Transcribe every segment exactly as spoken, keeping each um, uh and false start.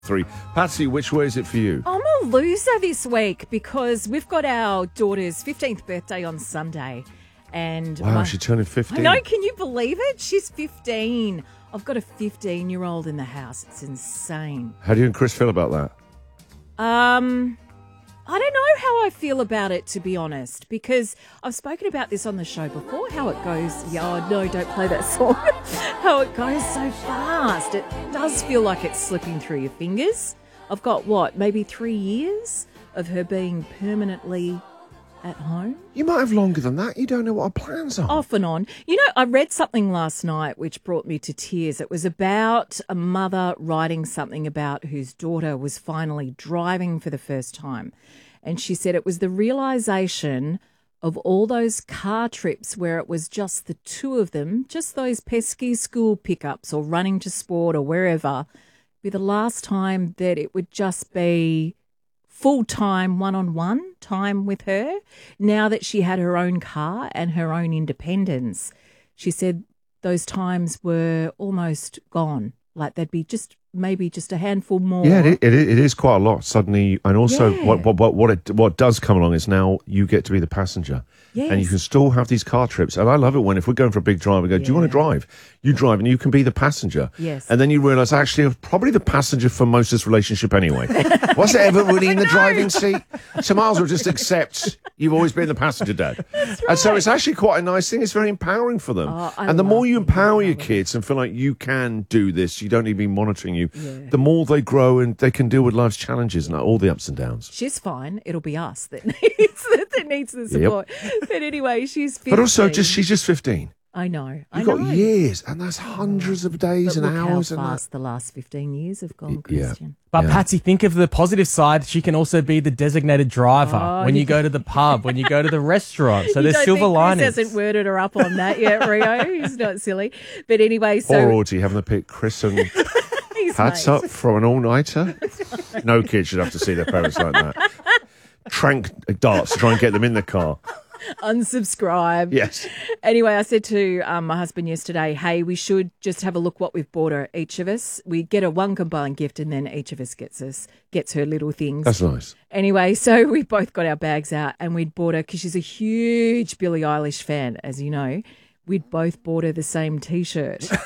Three. Patsy, which way is it for you? I'm a loser this week because we've got our daughter's fifteenth birthday on Sunday. And Wow, my, she's turning fifteen. I know, can you believe it? She's fifteen. I've got a fifteen-year-old in the house. It's insane. How do you and Chris feel about that? Um, I don't know how I feel about it, to be honest, because I've spoken about this on the show before, how it goes. Yeah, oh, no, don't play that song. How it goes so fast. It does feel like it's slipping through your fingers. I've got, what, maybe three years of her being permanently at home? You might have longer than that. You don't know what our plans are. Off and on. You know, I read something last night which brought me to tears. It was about a mother writing something about whose daughter was finally driving for the first time. And she said it was the realisation of all those car trips where it was just the two of them, just those pesky school pickups or running to sport or wherever, be the last time that it would just be full-time one-on-one time with her. Now that she had her own car and her own independence, she said those times were almost gone. Like they'd be just maybe just a handful more. Yeah, it, it, it is quite a lot suddenly. And also Yeah. what, what, what, it, what does come along is now you get to be the passenger. Yes. And you can still have these car trips. And I love it when if we're going for a big drive, we go, do you want to drive? You drive and you can be the passenger. Yes. And then you realise, actually, I'm probably the passenger for most of this relationship anyway. Was it ever really in the driving seat? So might as well just accept you've always been the passenger, Dad. That's right. And so it's actually quite a nice thing. It's very empowering for them. Oh, I and the love more you being empower your empowered. kids and feel like you can do this, you don't need to be monitoring you, Yeah. the more they grow and they can deal with life's challenges and all the ups and downs. She's fine. It'll be us that needs that needs the support. But anyway, she's fifteen. But also, just she's just fifteen. I know. I You've got know. years, and that's hundreds of days But and look hours. how And that. fast the last fifteen years have gone, yeah. Christian. But Yeah. Patsy, think of the positive side. She can also be the designated driver Oh, when you you go to the pub, when you go to the restaurant. So You there's don't silver think linings. Chris hasn't worded her up on that yet, Rio. He's not silly. But anyway, so Poor Audrey having to pick Chris and he's Pats mates. up for an all-nighter. No kid should have to see their parents like that. Trank darts to try and get them in the car. Unsubscribe. Yes. Anyway, I said to um, my husband yesterday, hey, we should just have a look what we've bought her, each of us. We get a one combined gift and then each of us gets us gets her little things. That's nice. Anyway, so we both got our bags out and we'd bought her, because she's a huge Billie Eilish fan, as you know. We'd both bought her the same T-shirt. So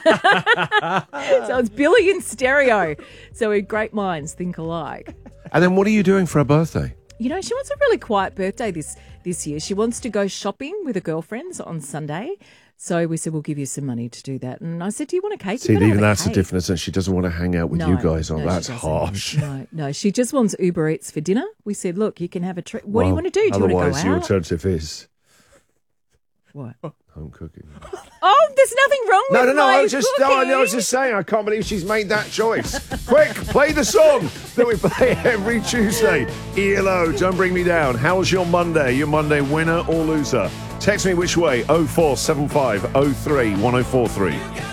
it's Billie in stereo. So we great minds think alike. And then what are you doing for her birthday? You know, she wants a really quiet birthday this, this year. She wants to go shopping with her girlfriends on Sunday. So we said, we'll give you some money to do that. And I said, do you want a cake? See, You've gotta even have a that's the cake. difference, and she doesn't want to hang out with No, you guys. Oh, no, she that's doesn't. harsh. No, no, she just wants Uber Eats for dinner. We said, look, you can have a treat. What do you Well, want to do? Do you want to Otherwise, go the out? alternative is What? home cooking. Oh, there's nothing wrong No, with no, no. my I was just, no, I cooking. was just saying. I can't believe she's made that choice. Quick, play the song that we play every Tuesday. E L O, Don't Bring Me Down. How was your Monday? Your Monday winner or loser? Text me which way? oh four seven five oh three one oh four three.